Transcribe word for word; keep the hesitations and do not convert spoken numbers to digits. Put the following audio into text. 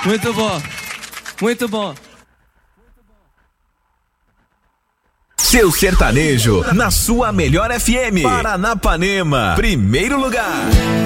Muito bom, muito bom. Seu sertanejo, na sua melhor F M. Paranapanema, primeiro lugar.